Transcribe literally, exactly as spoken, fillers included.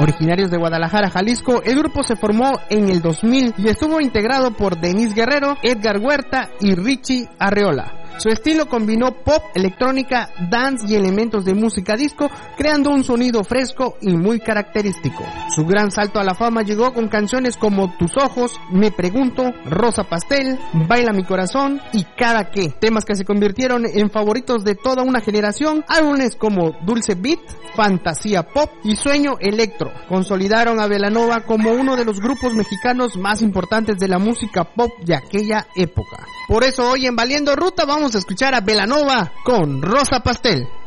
Originarios de Guadalajara, Jalisco, el grupo se formó en el dos mil y estuvo integrado por Denis Guerrero, Edgar Huerta y Richie Arreola. Su estilo combinó pop, electrónica, dance y elementos de música disco, creando un sonido fresco y muy característico. Su gran salto a la fama llegó con canciones como Tus Ojos, Me Pregunto, Rosa Pastel, Baila Mi Corazón y Cada Que, temas que se convirtieron en favoritos de toda una generación. Álbumes como Dulce Beat, Fantasía Pop y Sueño Electro consolidaron a Belanova como uno de los grupos mexicanos más importantes de la música pop de aquella época. Por eso hoy en Valiendo Ruta vamos a escuchar a Belanova con Rosa Pastel.